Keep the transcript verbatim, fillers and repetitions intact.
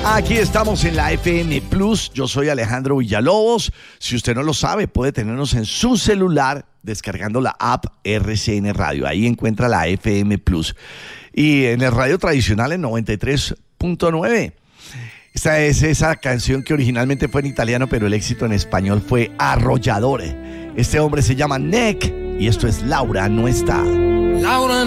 Aquí estamos en la F M Plus. Yo soy Alejandro Villalobos. Si usted no lo sabe, puede tenernos en su celular descargando la app R C N Radio. Ahí encuentra la F M Plus. Y en el radio tradicional en noventa y tres punto nueve. Esta es esa canción que originalmente fue en italiano, pero el éxito en español fue arrollador. Este hombre se llama Neck y esto es Laura no está. Laura